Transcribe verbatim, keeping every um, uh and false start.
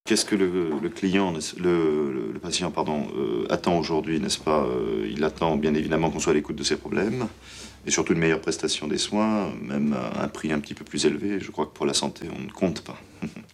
Qu'est-ce que le, le client, n'est-ce- le, le- le patient, pardon, euh, attend aujourd'hui, n'est-ce pas? Euh, Il attend bien évidemment qu'on soit à l'écoute de ses problèmes et surtout une meilleure prestation des soins, même à un prix un petit peu plus élevé. Je crois que pour la santé, on ne compte pas.